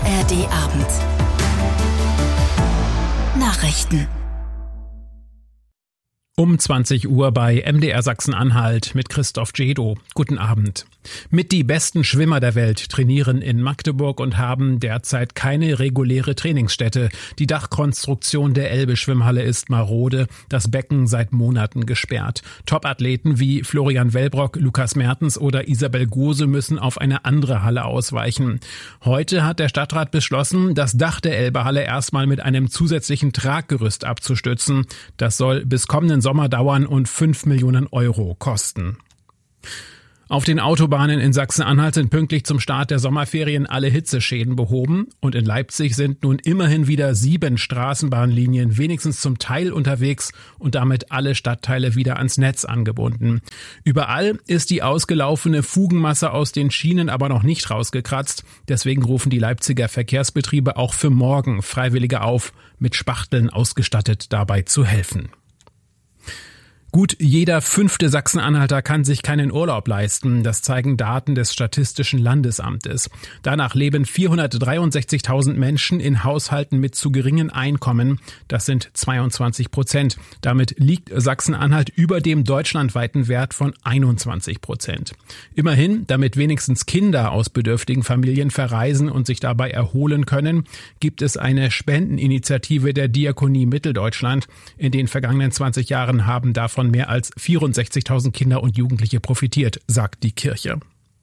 ARD-Abend. Nachrichten. Um 20 Uhr bei MDR Sachsen-Anhalt mit Christoph Jedo. Guten Abend. Mit die besten Schwimmer der Welt trainieren in Magdeburg und haben derzeit keine reguläre Trainingsstätte. Die Dachkonstruktion der Elbe-Schwimmhalle ist marode, das Becken seit Monaten gesperrt. Top-Athleten wie Florian Wellbrock, Lukas Mertens oder Isabel Gose müssen auf eine andere Halle ausweichen. Heute hat der Stadtrat beschlossen, das Dach der Elbe-Halle erstmal mit einem zusätzlichen Traggerüst abzustützen. Das soll bis kommenden Sommer dauern und 5 Millionen Euro kosten. Auf den Autobahnen in Sachsen-Anhalt sind pünktlich zum Start der Sommerferien alle Hitzeschäden behoben und in Leipzig sind nun immerhin wieder 7 Straßenbahnlinien wenigstens zum Teil unterwegs und damit alle Stadtteile wieder ans Netz angebunden. Überall ist die ausgelaufene Fugenmasse aus den Schienen aber noch nicht rausgekratzt. Deswegen rufen die Leipziger Verkehrsbetriebe auch für morgen Freiwillige auf, mit Spachteln ausgestattet dabei zu helfen. Gut jeder 5. Sachsen-Anhalter kann sich keinen Urlaub leisten. Das zeigen Daten des Statistischen Landesamtes. Danach leben 463.000 Menschen in Haushalten mit zu geringen Einkommen. Das sind 22%. Damit liegt Sachsen-Anhalt über dem deutschlandweiten Wert von 21%. Immerhin, damit wenigstens Kinder aus bedürftigen Familien verreisen und sich dabei erholen können, gibt es eine Spendeninitiative der Diakonie Mitteldeutschland. In den vergangenen 20 Jahren haben davon mehr als 64.000 Kinder und Jugendliche profitiert, sagt die Kirche.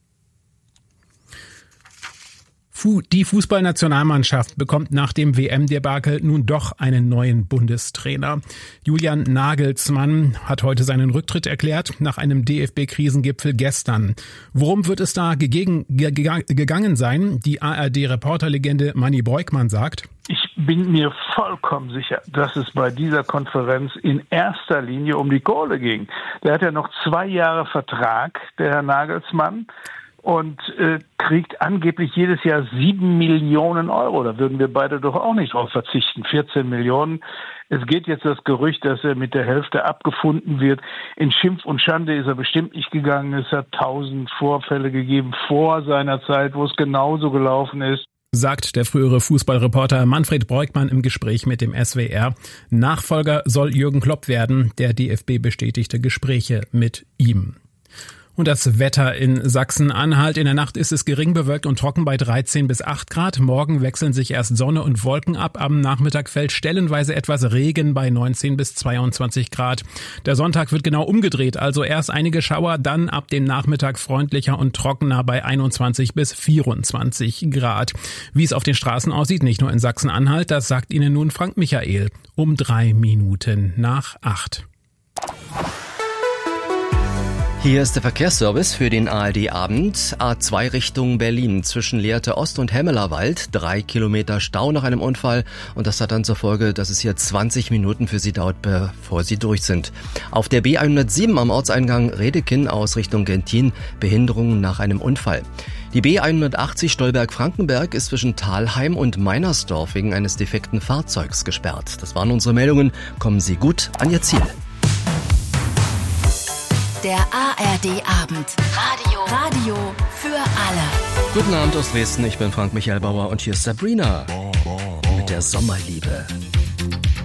Die Fußballnationalmannschaft bekommt nach dem WM-Debakel nun doch einen neuen Bundestrainer. Julian Nagelsmann hat heute seinen Rücktritt erklärt, nach einem DFB-Krisengipfel gestern. Worum wird es da gegangen sein? Die ARD-Reporterlegende Manni Breukmann sagt: Ich bin mir vollkommen sicher, dass es bei dieser Konferenz in erster Linie um die Kohle ging. Der hat ja noch 2 Jahre Vertrag, der Herr Nagelsmann, und kriegt angeblich jedes Jahr 7 Millionen Euro. Da würden wir beide doch auch nicht drauf verzichten. 14 Millionen. Es geht jetzt das Gerücht, dass er mit der Hälfte abgefunden wird. In Schimpf und Schande ist er bestimmt nicht gegangen. Es hat 1000 Vorfälle gegeben vor seiner Zeit, wo es genauso gelaufen ist, sagt der frühere Fußballreporter Manfred Breukmann im Gespräch mit dem SWR. Nachfolger soll Jürgen Klopp werden. Der DFB bestätigte Gespräche mit ihm. Und das Wetter in Sachsen-Anhalt. In der Nacht ist es gering bewölkt und trocken bei 13 bis 8 Grad. Morgen wechseln sich erst Sonne und Wolken ab. Am Nachmittag fällt stellenweise etwas Regen bei 19 bis 22 Grad. Der Sonntag wird genau umgedreht. Also erst einige Schauer, dann ab dem Nachmittag freundlicher und trockener bei 21 bis 24 Grad. Wie es auf den Straßen aussieht, nicht nur in Sachsen-Anhalt, das sagt Ihnen nun Frank Michael um 3 Minuten nach 8. Hier ist der Verkehrsservice für den ARD-Abend. A2 Richtung Berlin zwischen Lehrte Ost und Hemmelerwald. 3 Kilometer Stau nach einem Unfall. Und das hat dann zur Folge, dass es hier 20 Minuten für Sie dauert, bevor Sie durch sind. Auf der B107 am Ortseingang Redekinn aus Richtung Gentin Behinderungen nach einem Unfall. Die B180 Stolberg-Frankenberg ist zwischen Thalheim und Meinersdorf wegen eines defekten Fahrzeugs gesperrt. Das waren unsere Meldungen. Kommen Sie gut an Ihr Ziel. Der ARD-Abend. Radio für alle. Guten Abend aus Dresden, ich bin Frank Michael Bauer und hier ist Sabrina mit der Sommerliebe.